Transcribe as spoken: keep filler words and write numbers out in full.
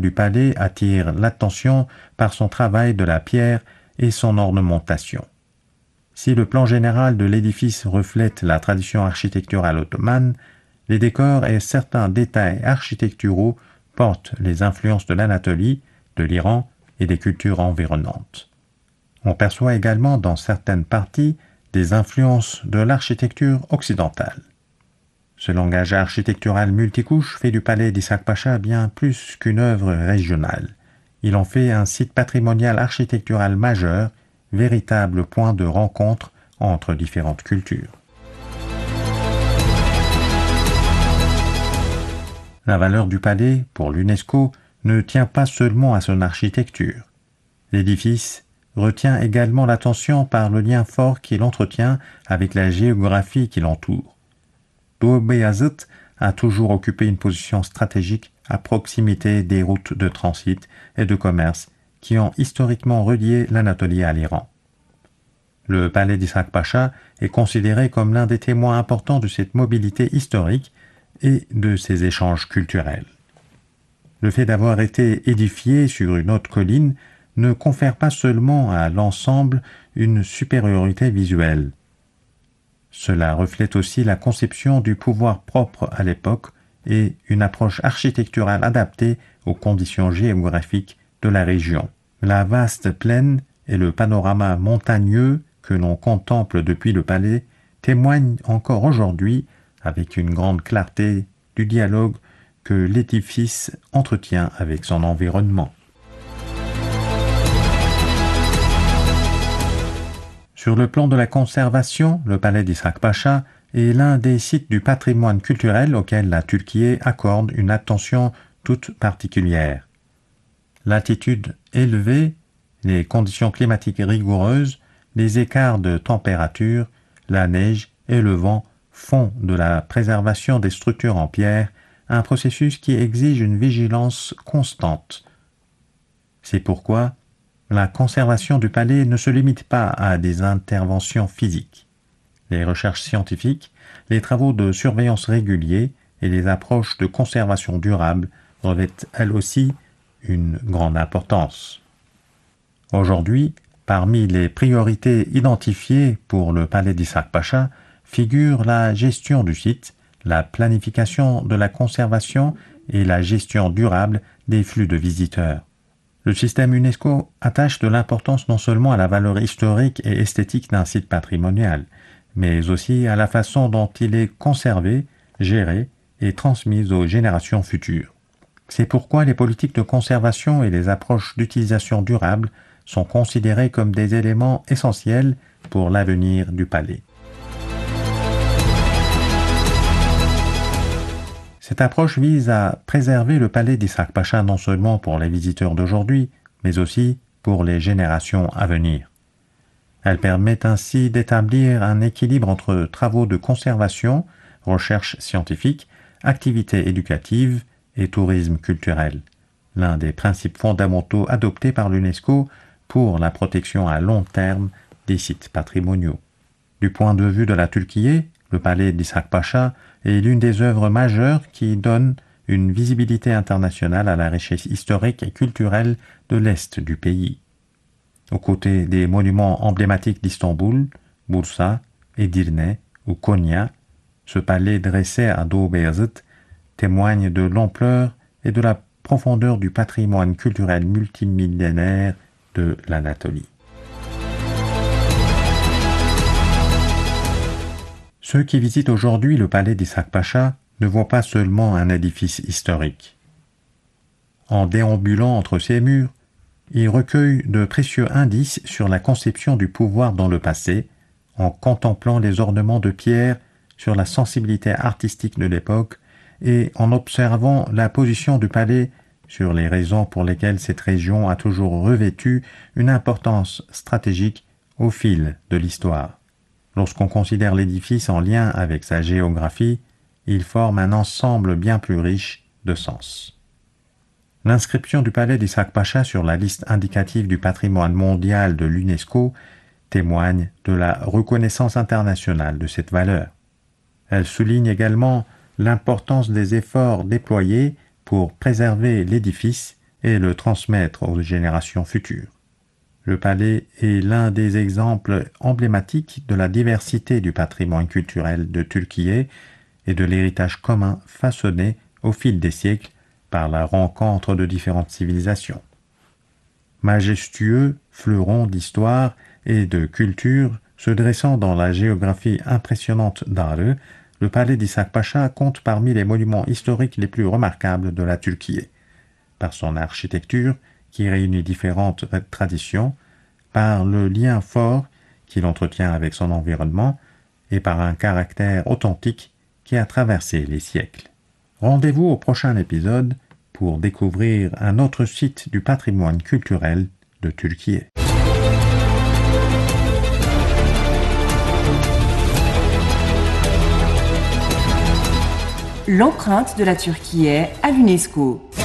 du palais attire l'attention par son travail de la pierre et son ornementation. Si le plan général de l'édifice reflète la tradition architecturale ottomane, les décors et certains détails architecturaux portent les influences de l'Anatolie, de l'Iran et des cultures environnantes. On perçoit également dans certaines parties des influences de l'architecture occidentale. Ce langage architectural multicouche fait du palais d'Ishak Pacha bien plus qu'une œuvre régionale. Il en fait un site patrimonial architectural majeur, véritable point de rencontre entre différentes cultures. La valeur du palais, pour l'UNESCO, ne tient pas seulement à son architecture. L'édifice retient également l'attention par le lien fort qu'il entretient avec la géographie qui l'entoure. Doğu-Beyazıt a toujours occupé une position stratégique à proximité des routes de transit et de commerce qui ont historiquement relié l'Anatolie à l'Iran. Le palais d'Ishak Pacha est considéré comme l'un des témoins importants de cette mobilité historique et de ces échanges culturels. Le fait d'avoir été édifié sur une haute colline ne confère pas seulement à l'ensemble une supériorité visuelle. Cela reflète aussi la conception du pouvoir propre à l'époque et une approche architecturale adaptée aux conditions géographiques de la région. La vaste plaine et le panorama montagneux que l'on contemple depuis le palais témoignent encore aujourd'hui avec une grande clarté du dialogue que l'édifice entretient avec son environnement. Sur le plan de la conservation, le palais d'Ishak Pacha est l'un des sites du patrimoine culturel auquel la Turquie accorde une attention toute particulière. L'altitude élevée, les conditions climatiques rigoureuses, les écarts de température, la neige et le vent font de la préservation des structures en pierre un processus qui exige une vigilance constante. C'est pourquoi la conservation du palais ne se limite pas à des interventions physiques. Les recherches scientifiques, les travaux de surveillance réguliers et les approches de conservation durable revêtent elles aussi une grande importance. Aujourd'hui, parmi les priorités identifiées pour le palais d'Ishak Pacha figurent la gestion du site, la planification de la conservation et la gestion durable des flux de visiteurs. Le système UNESCO attache de l'importance non seulement à la valeur historique et esthétique d'un site patrimonial, mais aussi à la façon dont il est conservé, géré et transmis aux générations futures. C'est pourquoi les politiques de conservation et les approches d'utilisation durable sont considérées comme des éléments essentiels pour l'avenir du palais. Cette approche vise à préserver le palais d'Ishak Pacha non seulement pour les visiteurs d'aujourd'hui, mais aussi pour les générations à venir. Elle permet ainsi d'établir un équilibre entre travaux de conservation, recherche scientifique, activités éducatives et tourisme culturel, l'un des principes fondamentaux adoptés par l'UNESCO pour la protection à long terme des sites patrimoniaux. Du point de vue de la Turquie, le palais d'Ishak Pacha est l'une des œuvres majeures qui donne une visibilité internationale à la richesse historique et culturelle de l'Est du pays. Aux côtés des monuments emblématiques d'Istanbul, Bursa, Edirne ou Konya, ce palais dressé à Doğu-Beyazıt témoigne de l'ampleur et de la profondeur du patrimoine culturel multimillénaire de l'Anatolie. Ceux qui visitent aujourd'hui le palais d'Ishak Pacha ne voient pas seulement un édifice historique. En déambulant entre ses murs, ils recueillent de précieux indices sur la conception du pouvoir dans le passé, en contemplant les ornements de pierre sur la sensibilité artistique de l'époque et en observant la position du palais sur les raisons pour lesquelles cette région a toujours revêtu une importance stratégique au fil de l'histoire. Lorsqu'on considère l'édifice en lien avec sa géographie, il forme un ensemble bien plus riche de sens. L'inscription du palais d'Ishak Pacha sur la liste indicative du patrimoine mondial de l'UNESCO témoigne de la reconnaissance internationale de cette valeur. Elle souligne également l'importance des efforts déployés pour préserver l'édifice et le transmettre aux générations futures. Le palais est l'un des exemples emblématiques de la diversité du patrimoine culturel de Turquie et de l'héritage commun façonné au fil des siècles par la rencontre de différentes civilisations. Majestueux fleuron d'histoire et de culture se dressant dans la géographie impressionnante d'Arı, le palais d'Ishak Pacha compte parmi les monuments historiques les plus remarquables de la Turquie, par son architecture qui réunit différentes traditions, par le lien fort qu'il entretient avec son environnement et par un caractère authentique qui a traversé les siècles. Rendez-vous au prochain épisode pour découvrir un autre site du patrimoine culturel de Turquie. L'empreinte de la Turquie à l'UNESCO.